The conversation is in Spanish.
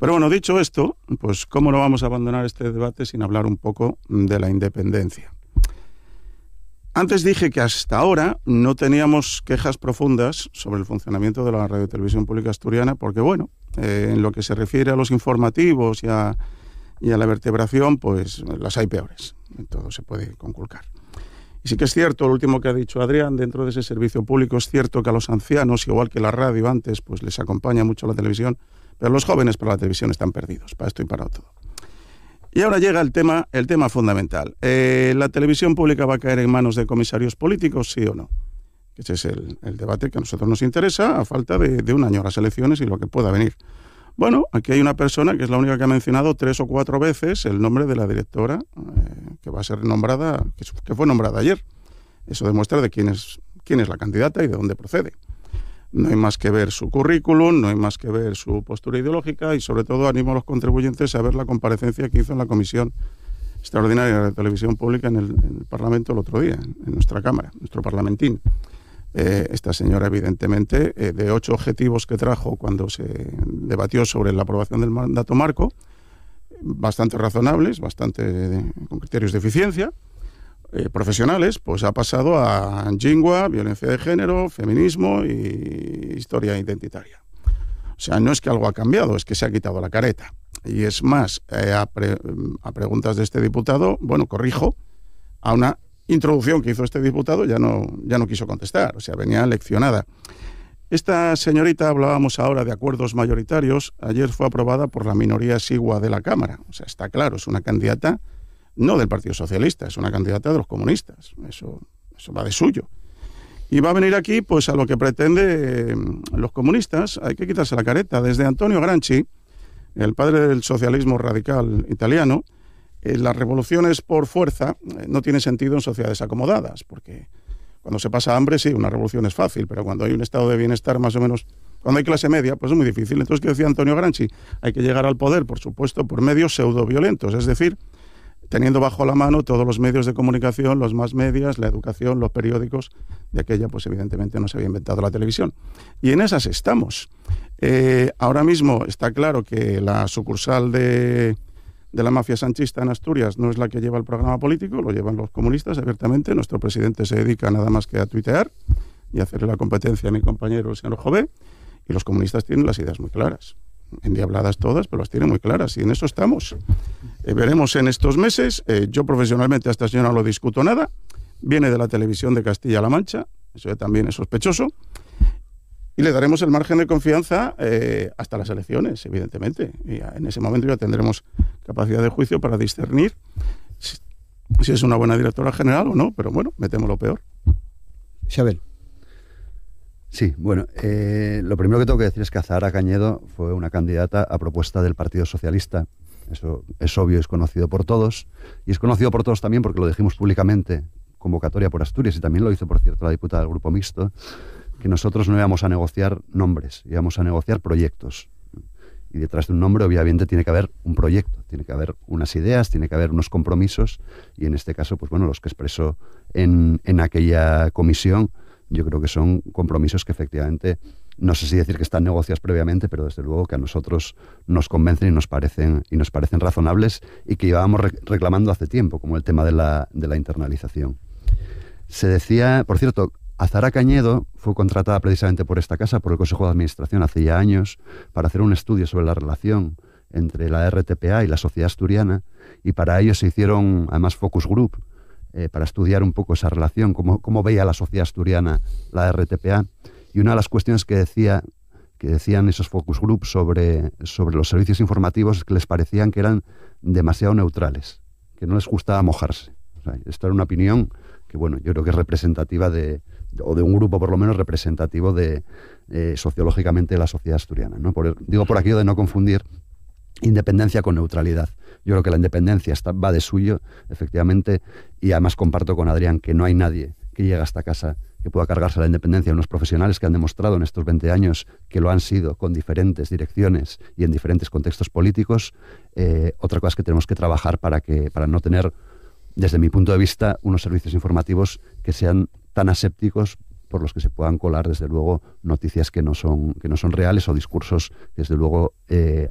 Pero bueno, dicho esto, pues cómo no vamos a abandonar este debate sin hablar un poco de la independencia. Antes dije que hasta ahora no teníamos quejas profundas sobre el funcionamiento de la Radio Televisión Pública Asturiana, porque bueno, en lo que se refiere a los informativos y a la vertebración, pues las hay peores. Todo se puede conculcar. Y sí que es cierto, lo último que ha dicho Adrián, dentro de ese servicio público es cierto que a los ancianos, igual que la radio antes, pues les acompaña mucho la televisión, pero los jóvenes para la televisión están perdidos, para esto y para todo. Y ahora llega el tema fundamental. ¿La televisión pública va a caer en manos de comisarios políticos, sí o no? Ese es el debate que a nosotros nos interesa a falta de un año a las elecciones y lo que pueda venir. Bueno, aquí hay una persona que es la única que ha mencionado 3 o 4 veces el nombre de la directora que va a ser nombrada, que fue nombrada ayer. Eso demuestra de quién es la candidata y de dónde procede. No hay más que ver su currículum, no hay más que ver su postura ideológica y sobre todo animo a los contribuyentes a ver la comparecencia que hizo en la Comisión Extraordinaria de Televisión Pública en el Parlamento el otro día, en nuestra Cámara, nuestro parlamentín. Esta señora, evidentemente, de 8 objetivos que trajo cuando se debatió sobre la aprobación del mandato marco, bastante razonables, con criterios de eficiencia, profesionales, pues ha pasado a Jingua, violencia de género, feminismo y historia identitaria. O sea, no es que algo ha cambiado, es que se ha quitado la careta. Y es más, a preguntas de este diputado, bueno, corrijo, a una introducción que hizo este diputado ya no quiso contestar, o sea, venía leccionada. Esta señorita, hablábamos ahora de acuerdos mayoritarios, ayer fue aprobada por la minoría exigua de la Cámara. O sea, está claro, es una candidata no del Partido Socialista, es una candidata de los comunistas. Eso va de suyo. Y va a venir aquí, pues, a lo que pretende los comunistas. Hay que quitarse la careta. Desde Antonio Gramsci, el padre del socialismo radical italiano, las revoluciones por fuerza no tienen sentido en sociedades acomodadas, porque cuando se pasa hambre, sí, una revolución es fácil, pero cuando hay un estado de bienestar más o menos, cuando hay clase media, pues es muy difícil. Entonces, ¿qué decía Antonio Gramsci? Hay que llegar al poder, por supuesto, por medios pseudo-violentos, es decir, teniendo bajo la mano todos los medios de comunicación, los más medias, la educación, los periódicos. De aquella, pues evidentemente no se había inventado la televisión. Y en esas estamos. Ahora mismo está claro que la sucursal de la mafia sanchista en Asturias no es la que lleva el programa político, lo llevan los comunistas abiertamente. Nuestro presidente se dedica nada más que a tuitear y a hacerle la competencia a mi compañero, el señor Jové, y los comunistas tienen las ideas muy claras. Endiabladas todas, pero las tienen muy claras, y en eso estamos. Veremos en estos meses. Yo profesionalmente a esta señora no lo discuto nada. Viene de la televisión de Castilla-La Mancha, eso ya también es sospechoso. Y le daremos el margen de confianza hasta las elecciones, evidentemente. Y en ese momento ya tendremos capacidad de juicio para discernir si es una buena directora general o no, pero bueno, me temo lo peor. Xabel. Sí, bueno, lo primero que tengo que decir es que Azahara Cañedo fue una candidata a propuesta del Partido Socialista. Eso es obvio, es conocido por todos. Y es conocido por todos también porque lo dijimos públicamente, convocatoria por Asturias, y también lo hizo, por cierto, la diputada del Grupo Mixto, que nosotros no íbamos a negociar nombres, íbamos a negociar proyectos. Y detrás de un nombre, obviamente, tiene que haber un proyecto, tiene que haber unas ideas, tiene que haber unos compromisos, y en este caso, pues bueno, los que expresó en aquella comisión, yo creo que son compromisos que efectivamente, no sé si decir que están negociados previamente, pero desde luego que a nosotros nos convencen y nos parecen razonables y que llevábamos reclamando hace tiempo, como el tema de la internalización. Se decía, por cierto, Azahara Cañedo fue contratada precisamente por esta casa, por el Consejo de Administración, hace ya años, para hacer un estudio sobre la relación entre la RTPA y la sociedad asturiana, y para ello se hicieron además focus group, para estudiar un poco esa relación, cómo veía la sociedad asturiana la RTPA. Y una de las cuestiones que decían esos focus groups sobre los servicios informativos es que les parecían que eran demasiado neutrales, que no les gustaba mojarse. O sea, esto era una opinión que, bueno, yo creo que es representativa de un grupo por lo menos representativo sociológicamente de la sociedad asturiana, ¿no? Digo por aquello de no confundir independencia con neutralidad. Yo creo que la independencia va de suyo, efectivamente, y además comparto con Adrián que no hay nadie que llegue a esta casa que pueda cargarse la independencia. Unos profesionales que han demostrado en estos 20 años que lo han sido con diferentes direcciones y en diferentes contextos políticos. Otra cosa es que tenemos que trabajar para no tener, desde mi punto de vista, unos servicios informativos que sean tan asépticos por los que se puedan colar, desde luego, noticias que no son reales o discursos, desde luego,